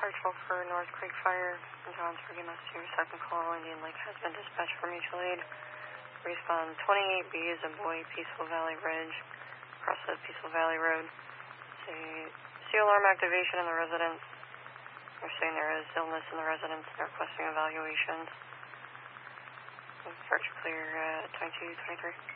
Patrol for North Creek Fire in Johnsburg, Massachusetts. Second call, Indian Lake has been dispatched for mutual aid. Respond 28B is a boy, Peaceful Valley Ridge, across the Peaceful Valley Road. See alarm activation in the residence. They're saying there is illness in the residence. They're requesting evaluation. Search clear 2223.